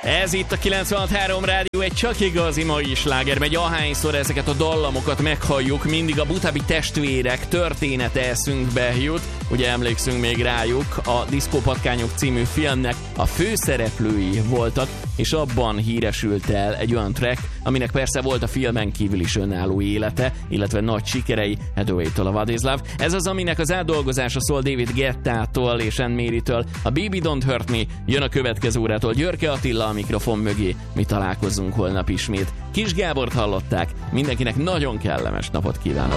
Ez itt a 96.3 Rádió, egy csak igazi mai sláger megy. Ahányszor ezeket a dallamokat meghalljuk, mindig a Butabi testvérek története eszünkbe jut. Ugye emlékszünk még rájuk, a Diszkópatkányok című filmnek a főszereplői voltak, és abban híresült el egy olyan track, aminek persze volt a filmen kívül is önálló élete, illetve nagy sikerei, Hathaway-től a What is Love. Ez az, aminek az átdolgozása szól David Guettától és Anne Mary-től. A Baby Don't Hurt Me jön a következő órától. Györke Attila a mikrofon mögé. Mi találkozunk holnap ismét. Kis Gábort hallották. Mindenkinek nagyon kellemes napot kívánok.